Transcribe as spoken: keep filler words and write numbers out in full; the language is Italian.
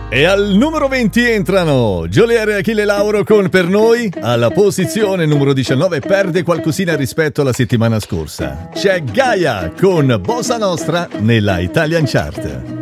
E al numero venti entrano Geolier e Achille Lauro con Per Noi. Alla posizione numero diciannove perde qualcosina rispetto alla settimana scorsa. C'è Gaia con Bossa Nostra nella Italian Chart.